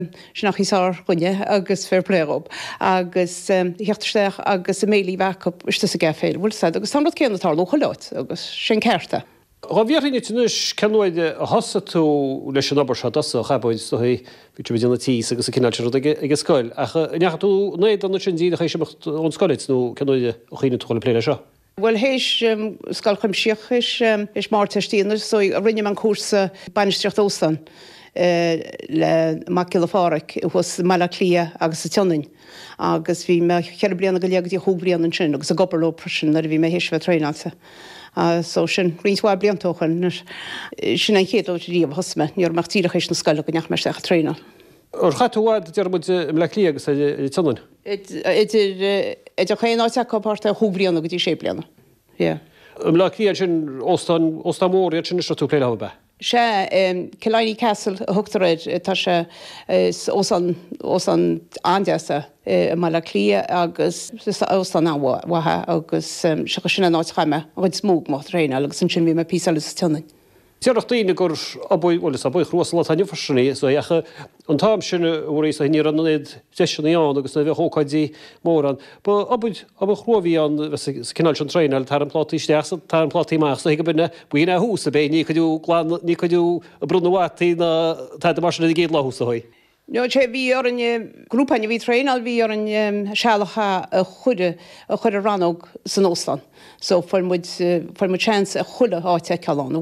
Sin nach isá gonne agus fairléób agus heachtarsteach agus mélí bhacap iste a geféil bhil agus tam céannatá choláit agus sin ceirta. Bhíarine túnis ceanide a hosa tú leis an obair se dosa chabaid hí dna tí agus a cinnáil ag scoil. Necha tú néad an sin díad a chééis ón scoid nó ceanide ó chéine túla pléile seo. Well héis sscoilchaim sioch is mar testíanana so rinne an cuasa banisteocht óstan le macil fáric was mala clia agus a tionin. Agus bhí me cheir blianana go leagad í chublian an sin, agus a gobarló prisin ar bhí me héisbh tréáilsa. So sin rihá bliantóchan sin an chéad óíomh hosme, níor mar tíach éis na scoile go neach mar seach tréna. Or chatúhád dearmid le clí agus tionin? Idir chéan áteachpáta chublianana go dtí sé blianana. Le clí sin óstamór sin is tú pléile be. Se Killiney Castle a thugtaréid tá se os an andeasa má le clia agus osán áhathe agus se sinna náid chaime chuid smóg má réine agus san sin bhí me pí agus tunain. Tíachtaíine gur abhlas a buh ruá taine farsinné so echa an tám sinna éis a ní an éad seisianíán agus na bheith hócaidí mór an. Ba abud chróhí an cinál an trein tar an plátí steach tar an plátíach so go bunne buine hús a bé ní chuú a brunhaí na mar na géad lehús ahaid. No sé bhí ar an grúpaine bhí tréinál bhí ar an sealacha a chuide ranóg san Óstan, so fuil muid chans a chuile áte ceán.